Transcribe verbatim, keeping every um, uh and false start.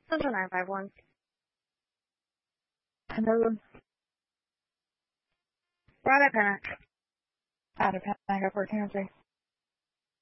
Central nine five one. Hello. Bravo Pennant. Out of Panic, fourteen oh three.